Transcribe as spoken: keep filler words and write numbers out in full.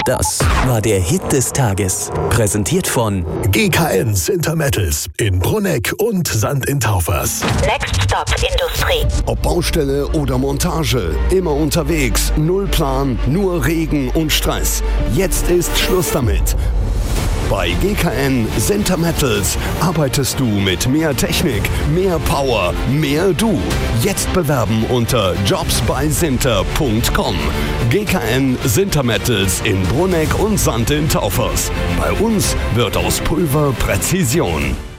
Das war der Hit des Tages. Präsentiert von G K N Sinter Metals in Brunegg und Sand in Taufers. Next Stop Industrie. Ob Baustelle oder Montage, immer unterwegs, null Plan, nur Regen und Stress. Jetzt ist Schluss damit. Bei G K N Sinter Metals arbeitest du mit mehr Technik, mehr Power, mehr du. Jetzt bewerben unter jobs bei sinter punkt com. G K N Sinter Metals in Brunegg und Sand in Taufers. Bei uns wird aus Pulver Präzision.